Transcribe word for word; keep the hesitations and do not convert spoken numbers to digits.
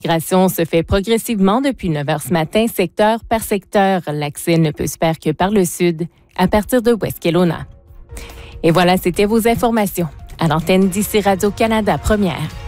Migration se fait progressivement depuis neuf heures ce matin, secteur par secteur. L'accès ne peut se faire que par le sud, à partir de West Kelowna. Et voilà, c'était vos informations. À l'antenne d'ici Radio-Canada Première.